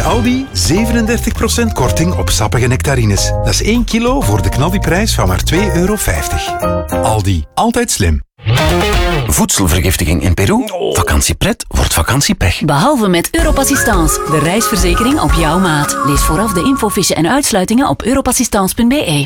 Aldi 37% korting op sappige nectarines. Dat is 1 kilo voor de knaldiprijs van maar €2,50. Aldi, altijd slim. Voedselvergiftiging in Peru? Vakantiepret wordt vakantiepech. Behalve met Europassistance, de reisverzekering op jouw maat. Lees vooraf de infofiche en uitsluitingen op europassistance.be.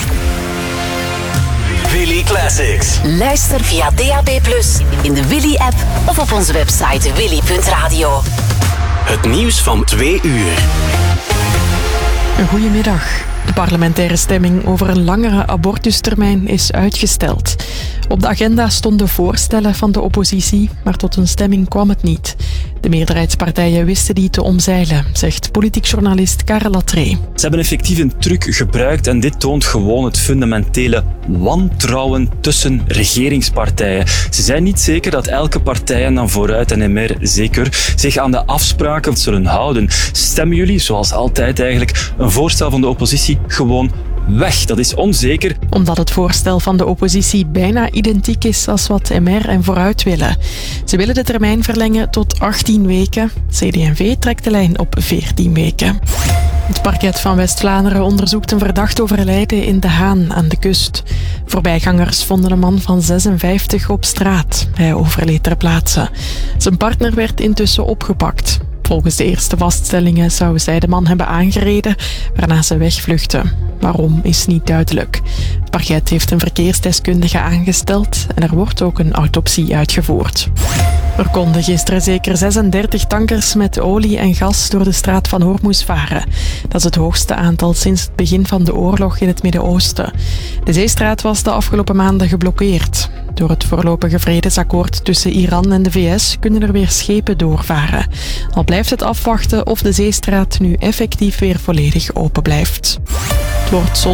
Willy Classics. Luister via DAB+, in de Willy-app of op onze website willy.radio. Het nieuws van 2 uur. Een goedemiddag. De parlementaire stemming over een langere abortustermijn is uitgesteld. Op de agenda stonden voorstellen van de oppositie, maar tot een stemming kwam het niet. De meerderheidspartijen wisten die te omzeilen, zegt politiek journalist Karel Latree. Ze hebben effectief een truc gebruikt en dit toont gewoon het fundamentele wantrouwen tussen regeringspartijen. Ze zijn niet zeker dat elke partij, en dan Vooruit en MR zeker, zich aan de afspraken zullen houden. Stemmen jullie, zoals altijd eigenlijk, een voorstel van de oppositie gewoon weg? Dat is onzeker. Omdat het voorstel van de oppositie bijna identiek is als wat MR en Vooruit willen. Ze willen de termijn verlengen tot 18 weken. CD&V trekt de lijn op 14 weken. Het parket van West-Vlaanderen onderzoekt een verdacht overlijden in De Haan aan de kust. Voorbijgangers vonden een man van 56 op straat. Hij overleed ter plaatse. Zijn partner werd intussen opgepakt. Volgens de eerste vaststellingen zou zij de man hebben aangereden, waarna ze wegvluchtte. Waarom is niet duidelijk. Het parket heeft een verkeersdeskundige aangesteld en er wordt ook een autopsie uitgevoerd. Er konden gisteren zeker 36 tankers met olie en gas door de straat van Hormuz varen. Dat is het hoogste aantal sinds het begin van de oorlog in het Midden-Oosten. De zeestraat was de afgelopen maanden geblokkeerd. Door het voorlopige vredesakkoord tussen Iran en de VS kunnen er weer schepen doorvaren. Al blijft het afwachten of de zeestraat nu effectief weer volledig open blijft. Het wordt